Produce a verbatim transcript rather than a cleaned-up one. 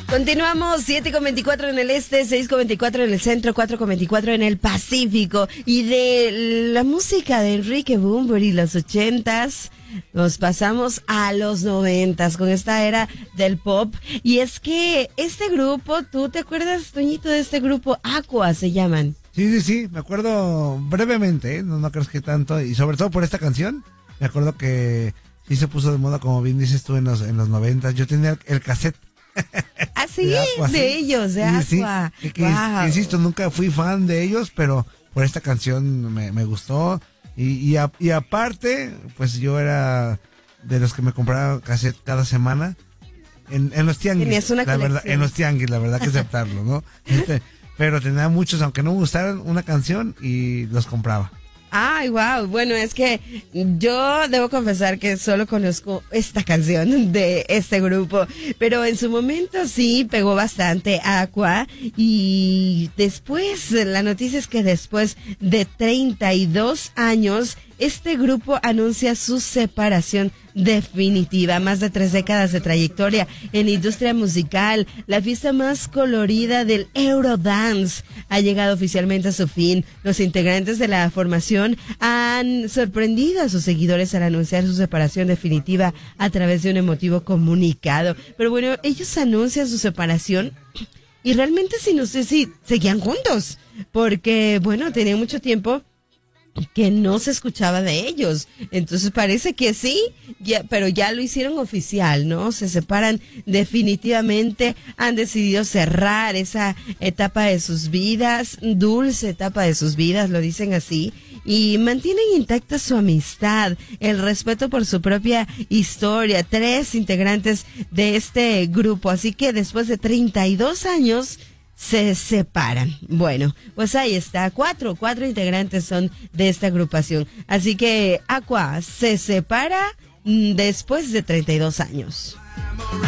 Continuamos, siete con veinticuatro en el este, seis con veinticuatro en el centro, cuatro con veinticuatro en el Pacífico. Y de la música de Enrique Bunbury, los ochentas, nos pasamos a los noventas con esta era del pop. Y es que este grupo, ¿tú te acuerdas, Toñito, de este grupo? Aqua se llaman. Sí, sí, sí, me acuerdo brevemente, ¿eh? no, no crees que tanto, y sobre todo por esta canción, me acuerdo que sí se puso de moda, como bien dices tú, en los en los noventas. Yo tenía el, el cassette. ¿Ah, sí? De, Aqua, de sí. ellos, de sí, Aqua. Sí, que, Wow. insisto, nunca fui fan de ellos, pero por esta canción me, me gustó. Y, y, a, y aparte, pues yo era de los que me compraba cassette cada semana en, en los tianguis. Tenías una la verdad, colección. en los tianguis, la verdad que aceptarlo, ¿no? Este, pero tenía muchos, aunque no me gustaran, una canción y los compraba. Ay, wow. Bueno, es que yo debo confesar que solo conozco esta canción de este grupo, pero en su momento sí pegó bastante Aqua. Y después, la noticia es que después de treinta y dos años, este grupo anuncia su separación definitiva. Más de tres décadas de trayectoria en la industria musical, la fiesta más colorida del Eurodance ha llegado oficialmente a su fin. Los integrantes de la formación han sorprendido a sus seguidores al anunciar su separación definitiva a través de un emotivo comunicado. Pero bueno, ellos anuncian su separación y realmente sí, no sé si seguían juntos, porque bueno, tenían mucho tiempo que no se escuchaba de ellos. Entonces parece que sí, ya, pero ya lo hicieron oficial, ¿no? Se separan definitivamente, han decidido cerrar esa etapa de sus vidas, dulce etapa de sus vidas, lo dicen así, y mantienen intacta su amistad, el respeto por su propia historia. Tres integrantes de este grupo, así que después de treinta y dos años se separan. Bueno, pues ahí está, cuatro, cuatro integrantes son de esta agrupación. Así que Aqua se separa después de treinta y dos años.